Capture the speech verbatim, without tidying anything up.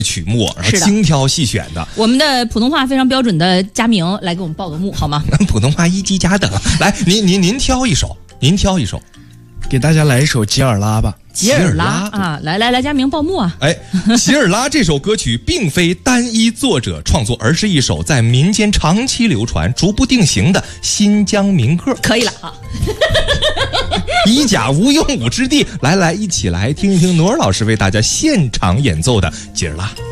曲目，然后精挑细选的。 我们的普通话非常标准的佳明来给我们报个幕好吗？ 普通话一级甲等，来，您您您挑一首，您挑一首， 给大家来一首《吉尔拉》吧。 吉尔拉啊，来来来，佳明报幕啊！ 哎，吉尔拉这首歌曲并非单一作者创作，而是一首在民间长期流传、逐步定型的新疆民歌。 可以了啊！ 以甲无用武之地，来来，一起来听一听努尔老师为大家现场演奏的吉尔拉。